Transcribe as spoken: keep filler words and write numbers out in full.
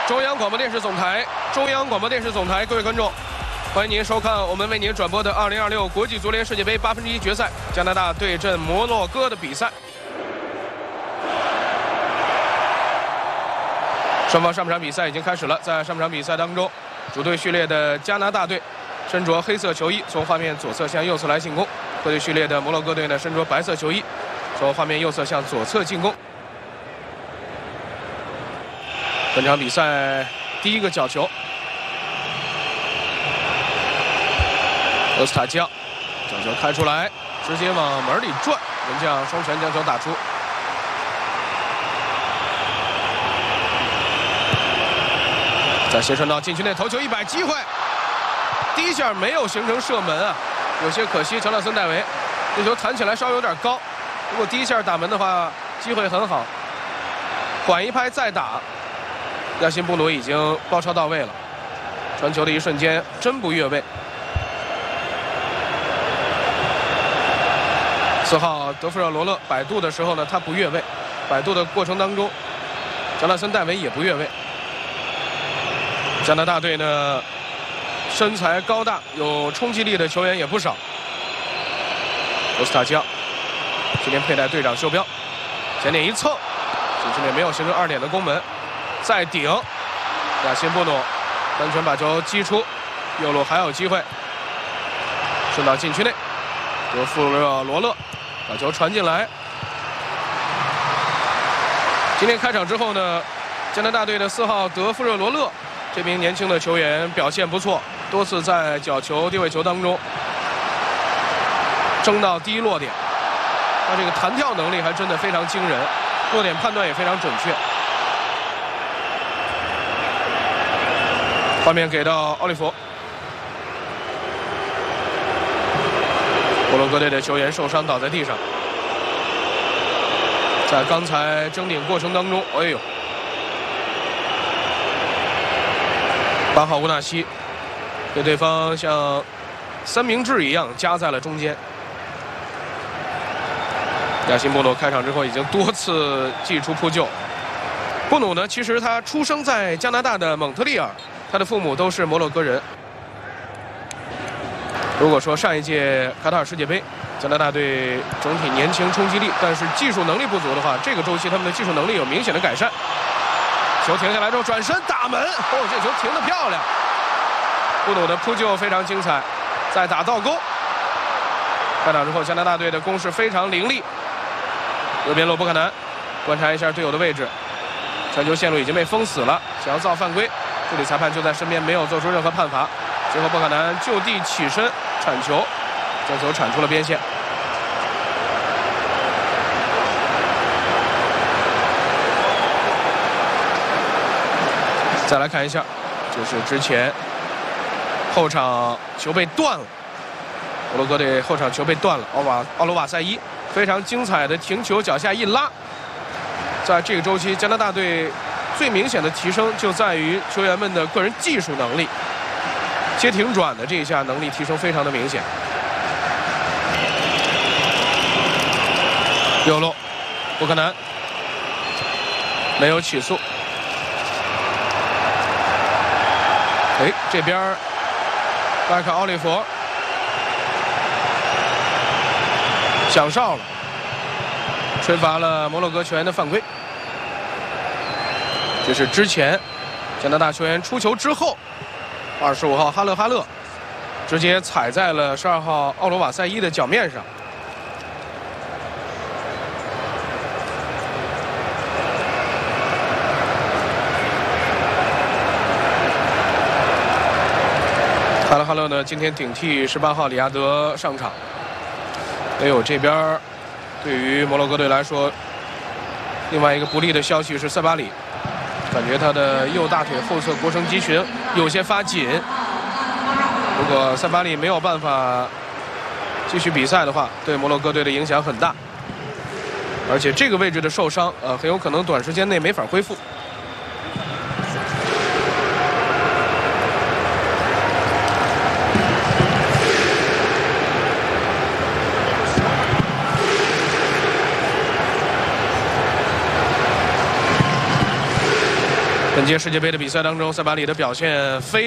中央广播电视总台，中央广播电视总台，各位观众，欢迎您收看我们为您转播的二零二六国际足联世界杯八分之一决赛，加拿大对阵摩洛哥的比赛。双方上半场比赛已经开始了，在上半场比赛当中，主队序列的加拿大队身着黑色球衣，从画面左侧向右侧来进攻；客队序列的摩洛哥队呢，身着白色球衣，从画面右侧向左侧进攻。本场比赛第一个角球，厄斯塔基奥角球开出来，直接往门里转，门将双拳将球打出。再斜传到禁区内，头球一摆，机会，第一下没有形成射门啊，有些可惜。乔纳森·戴维这球弹起来稍微有点高，如果第一下打门的话，机会很好。缓一拍再打，亚辛布鲁已经包抄到位了，传球的一瞬间真不越位。四号德弗热罗勒摆渡的时候呢，他不越位，摆渡的过程当中，乔纳森·戴维也不越位。加拿大队呢，身材高大、有冲击力的球员也不少。厄斯塔基奥今天佩戴队长袖标，前点一蹭，禁区内没有形成二点的攻门，再顶，亚辛布努单拳把球击出，右路还有机会，顺到禁区内，德弗热罗勒把球传进来。今天开场之后呢，加拿大队的四号德弗热罗勒这名年轻的球员表现不错，多次在角球、定位球当中争到第一落点，他这个弹跳能力还真的非常惊人，落点判断也非常准确。画面给到奥利弗，摩洛哥队的球员受伤倒在地上，在刚才争顶过程当中，哎呦！八号乌纳西被对方像三明治一样夹在了中间。亚辛布努开场之后已经多次祭出扑救。布努呢，其实他出生在加拿大的蒙特利尔，他的父母都是摩洛哥人。如果说上一届卡塔尔世界杯加拿大队整体年轻冲击力，但是技术能力不足的话，这个周期他们的技术能力有明显的改善。球停下来之后转身打门，哦，这球停得漂亮。布努的扑救非常精彩，再打倒钩。开场之后，加拿大队的攻势非常凌厉。右边路布克南观察一下队友的位置，传球线路已经被封死了，想要造犯规，助理裁判就在身边，没有做出任何判罚。最后布克南就地起身铲球，将球铲出了边线。再来看一下，就是之前后场球被断了，摩洛哥队后场球被断了，奥瓦奥罗瓦塞伊非常精彩的停球，脚下一拉。在这个周期，加拿大队最明显的提升就在于球员们的个人技术能力，接停转的这一下能力提升非常的明显。右路，布克南没有起诉。哎，这边麦克奥利弗响哨了，吹罚了摩洛哥球员的犯规。这是之前加拿大球员出球之后，二十五号哈勒哈勒直接踩在了十二号奥罗瓦塞伊的脚面上。哈勒哈勒呢，今天顶替十八号里亚德上场。哎呦，这边对于摩洛哥队来说，另外一个不利的消息是塞巴里，感觉他的右大腿后侧腘绳肌群有些发紧。如果塞巴里没有办法继续比赛的话，对摩洛哥队的影响很大。而且这个位置的受伤，呃，很有可能短时间内没法恢复。 本届世界杯的比赛当中，塞巴里的表现非。